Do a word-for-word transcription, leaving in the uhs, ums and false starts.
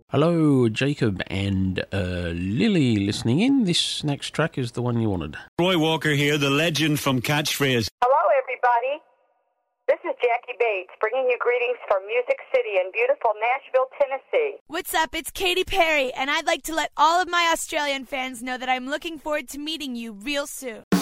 Hello, Jacob and uh, Lily listening in. This next track is the one you wanted. Roy Walker here, the legend from Catchphrase. Hello, everybody. This is Jackie Bates, bringing you greetings from Music City in beautiful Nashville, Tennessee. What's up? It's Katy Perry, and I'd like to let all of my Australian fans know that I'm looking forward to meeting you real soon.